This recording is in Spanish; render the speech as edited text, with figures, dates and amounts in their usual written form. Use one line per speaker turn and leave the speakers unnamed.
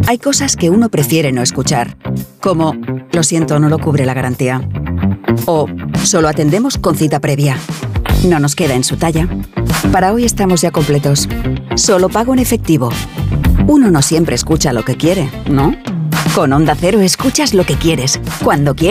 Hay cosas que uno prefiere no escuchar, como lo siento, no lo cubre la garantía. O solo atendemos con cita previa. No nos queda en su talla. Para hoy estamos ya completos. Solo pago en efectivo. Uno no siempre escucha lo que quiere, ¿no? Con Onda Cero escuchas lo que quieres, cuando quieres.